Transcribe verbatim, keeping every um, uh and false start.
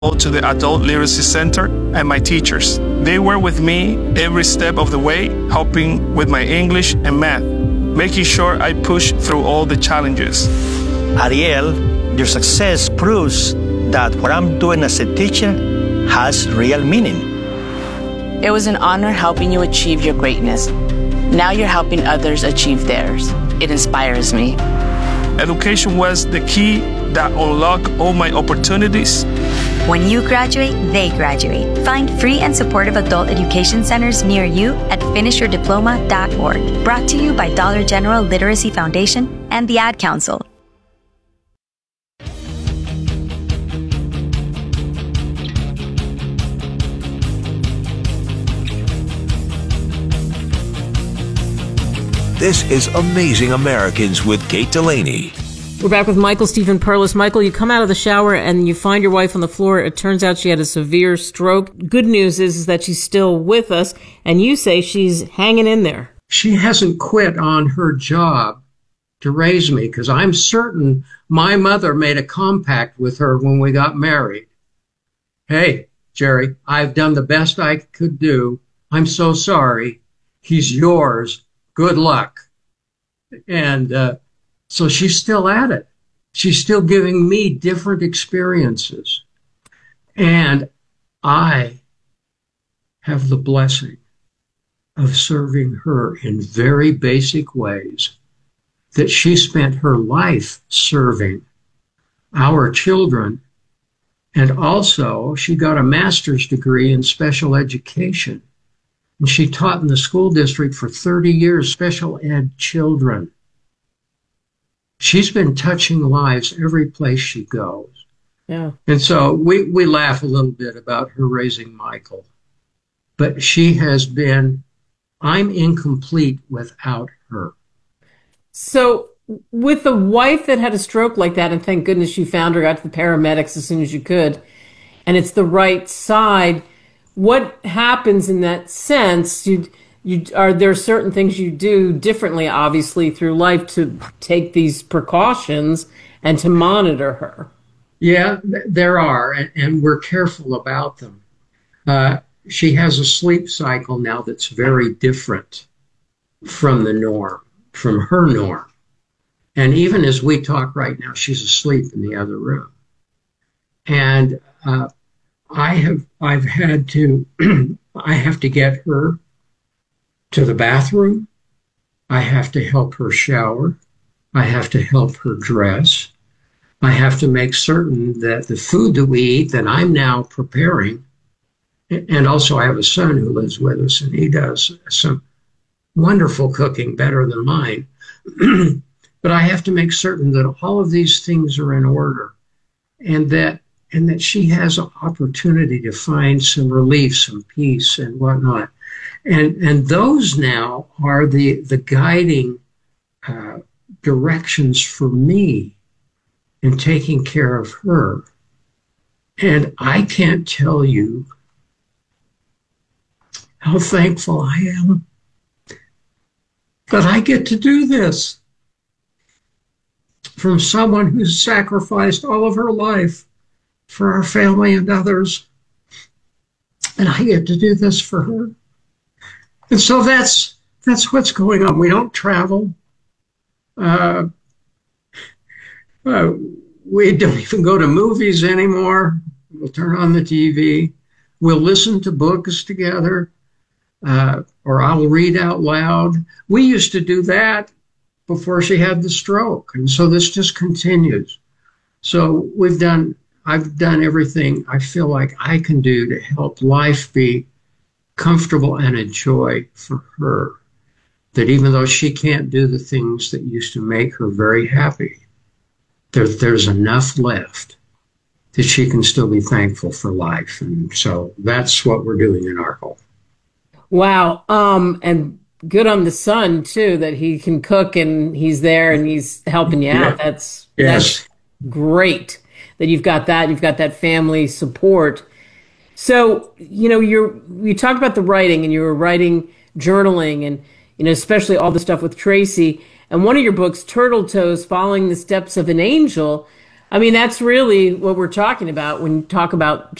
to the Adult Literacy Center and my teachers. They were with me every step of the way, helping with my English and math, making sure I push through all the challenges. Ariel, your success proves that what I'm doing as a teacher has real meaning. It was an honor helping you achieve your greatness. Now you're helping others achieve theirs. It inspires me. Education was the key that unlocked all my opportunities. When you graduate, they graduate. Find free and supportive adult education centers near you at finish your diploma dot org. Brought to you by Dollar General Literacy Foundation and the Ad Council. This is Amazing Americans with Kate Delaney. We're back with Michael Stephen Perlis. Michael, you come out of the shower and you find your wife on the floor. It turns out she had a severe stroke. Good news is, is that she's still with us, and you say she's hanging in there. She hasn't quit on her job to raise me, because I'm certain my mother made a compact with her when we got married. Hey, Jerry, I've done the best I could do. I'm so sorry. He's yours. Good luck. And uh, so she's still at it. She's still giving me different experiences. And I have the blessing of serving her in very basic ways that she spent her life serving our children. And also, she got a master's degree in special education. And she taught in the school district for thirty years, special ed children. She's been touching lives every place she goes. Yeah. And so we, we laugh a little bit about her raising Michael. But she has been, I'm incomplete without her. So with a wife that had a stroke like that, and thank goodness you found her, got to the paramedics as soon as you could, and it's the right side, what happens in that sense? You, you, are there certain things you do differently, obviously, through life to take these precautions and to monitor her? Yeah, th- there are, and, and we're careful about them. Uh, she has a sleep cycle now that's very different from the norm, from her norm. And even as we talk right now, she's asleep in the other room. And uh, I have, I've had to, I have to get her to the bathroom. I have to help her shower. I have to help her dress. I have to make certain that the food that we eat that I'm now preparing, and also I have a son who lives with us, and he does some wonderful cooking, better than mine. But I have to make certain that all of these things are in order, and that and that she has an opportunity to find some relief, some peace, and whatnot. And and those now are the the guiding uh, directions for me in taking care of her. And I can't tell you how thankful I am that I get to do this from someone who's sacrificed all of her life for our family and others. And I get to do this for her. And so that's that's what's going on. We don't travel. Uh, uh, we don't even go to movies anymore. We'll turn on the T V. We'll listen to books together, uh, or I'll read out loud. We used to do that before she had the stroke. And so this just continues. So we've done, I've done everything I feel like I can do to help life be comfortable and a joy for her. That even though she can't do the things that used to make her very happy, there, there's enough left that she can still be thankful for life. And so that's what we're doing in our home. Wow. Um, and good on the son, too, that he can cook and he's there and he's helping you out. Yeah. That's, yes. that's great that you've got that. You've got that family support. So, you know, you're, you talked about the writing, and you were writing, journaling, and, you know, especially all the stuff with Tracy. And one of your books, Turtle Toes, Following the Steps of an Angel, I mean, that's really what we're talking about when you talk about